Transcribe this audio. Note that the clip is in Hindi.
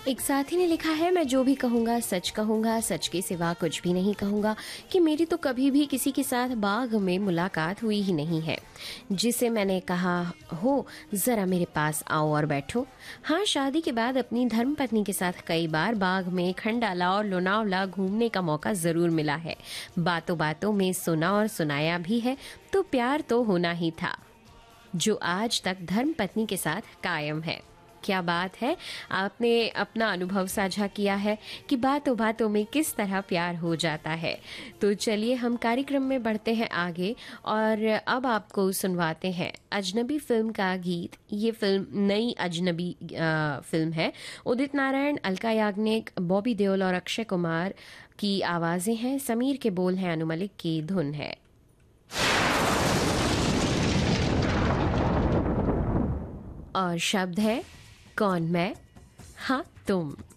एक साथी ने लिखा है, मैं जो भी कहूँगा सच के सिवा कुछ भी नहीं कहूँगा कि मेरी तो कभी भी किसी के साथ बाग में मुलाकात हुई ही नहीं है जिसे मैंने कहा हो ज़रा मेरे पास आओ और बैठो। हाँ, शादी के बाद अपनी धर्मपत्नी के साथ कई बार बाग में खंडाला और लोनावला घूमने का मौका ज़रूर मिला है। बातों बातों में सुना और सुनाया भी है, तो प्यार तो होना ही था जो आज तक धर्मपत्नी के साथ कायम है। क्या बात है, आपने अपना अनुभव साझा किया है कि बातों बातों में किस तरह प्यार हो जाता है। तो चलिए हम कार्यक्रम में बढ़ते हैं आगे और अब आपको सुनवाते हैं अजनबी फिल्म का गीत। ये फिल्म नई अजनबी फिल्म है। उदित नारायण, अलका याग्निक, बॉबी देओल और अक्षय कुमार की आवाजें हैं। समीर के बोल हैं, अनु मलिक की धुन है और शब्द है कौन मैं हाँ तुम।